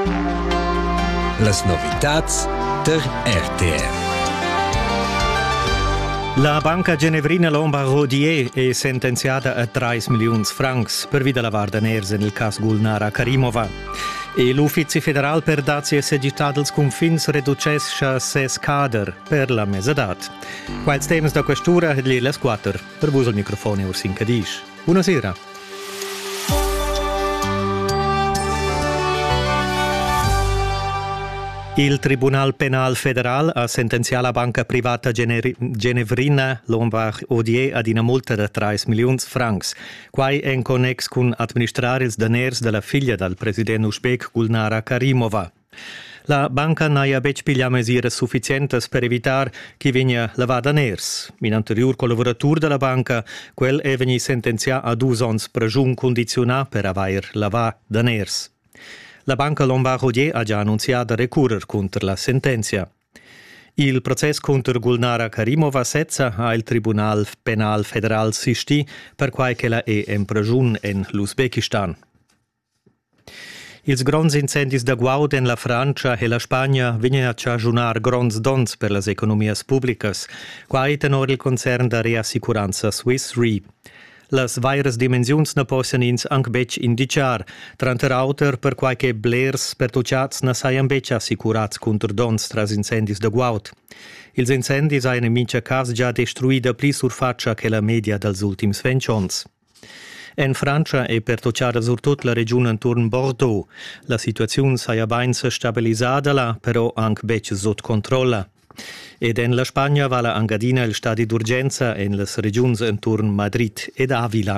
Las novitats der RTR. La banca genevrina Lombard Odier è sentenziata a 3 milioni francs per via lavar de ners nel caso Gulnara Karimova. E l'Ufficio federal per dazie segitad als confins reducescha ses cader per la mesedat. Quals temes da questura ed li les 4 per vos al microfono Ursin Cadish. Buonasera. Il Tribunal Penal Federal ha sentenziato la banca privata genevrina Lombard Odier ad una multa di 3 milioni francs, quai en connex con administrare ils daners della figlia del presidente uzbek Gulnara Karimova. La banca non ha bec piglia mesure sufficienti per evitare che venga lavata daners. In anterior collaboratur della banca, quel è veni sentenziato a 2 anni pregiun condizionat per aver lavato daners. La banca Lombard Odier ha già annunciato recurrer contro la sentenza. Il processo contro Gulnara Karimova sezza al Tribunal Penal Federal Sisti per quai che la è in prigione in l'Uzbekistan. Ils grans incendis da guaud en la Francia e la Spagna vengono a cagiunar grans dons per las economias publicas, quai tenor il concern da reassicuranza Swiss Re. Las vairas dimensions ne possan ins anc bec indicar, tranter auter per quai blers pertuciats ne saian bec assicurats contr dons tras incendis da guaud. Ils incendis hain in mincha cas già destruida pli surfaccia che la media dels ultims 20 ans. En Francia è pertuciada surtut la regione intorn Bordeaux. La situazione saia bainsa stabilisada la, però anc bec sot controlla. Ed en la Spagna va la angadina il stadi d'urgenza en las regions intorn Madrid ed Avila.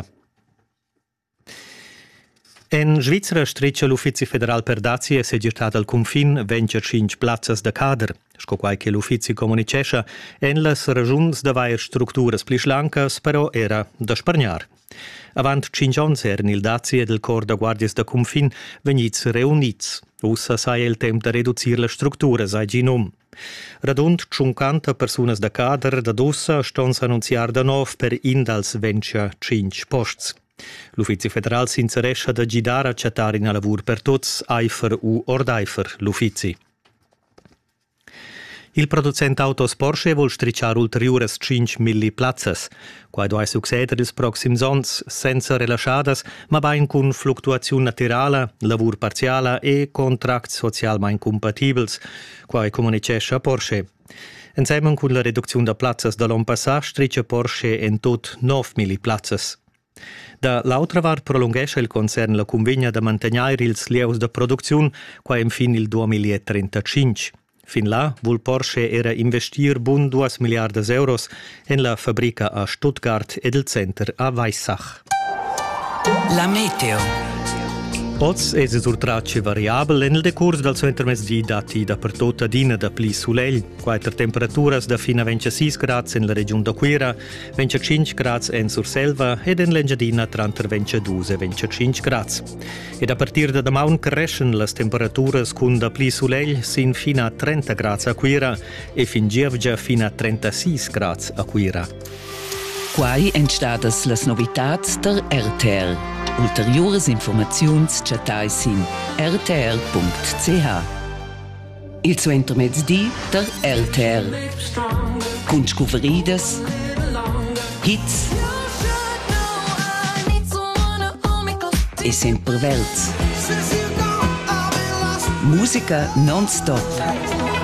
En Svizzera streccia l'Ufficio federal per dazie segirtat al confin 25 plazzas da cader, sco quai che l'Ufficio comunicescha en las regions da vair structuras pli schlancas, però era da spargnar. Avant 5 ans eran il dazie del cor da guardias da confin venits reunits. Ussa sai il temp da reducir la struttura, sai ginom. Radund 50 personas da cader da Dossa stons annunciar da nov per indals 25 posts. L'Ufficio federal s'inserescha da gidar a chattar in a lavur per tots, eifer u ordeifer l'Ufficio. Il producente autos Porsche vuol stricciar ulteriores 5.000 plazzas, quai doi succeder ils proxims ans senza relasciadas, ma bain cun fluctuazione naturala, lavur parziala e contracts socialmein compatibels, quai comunicescha Porsche. Insieme cun la reduzione da plazzas da l'an passat striccia Porsche en tot 9.000 plazzas. Da l'altra var prolungescha il concern la convegna da mantenere ils lieus da produzione, quai infin il 2035. Fin là, vuol Porsche era investir bun 2 miliardas euros en la fabbrica a Stuttgart ed il center a Weissach. La meteo. Oz es surtracce variabel en il decurs del suo intermezdi dati da per tota dina da pli sulel, quater temperaturas da fina 26 grads en la regione d'Aquira, 25 grads en Surselva ed en l'Engiadina tranter 22 e 25 grads. Ed a partir da damaun crescen las temperaturas cun da pli sulel sin fina a 30 grads Aquira e fin gievgia fina a 36 grads Aquira. Quai entstadas las novitats der RTR. Ulteriores informaziuns chatais in rtr.ch. Il suo intermezdi der RTR. Cun scuveridas, hits e sempre verts. Musica non-stop.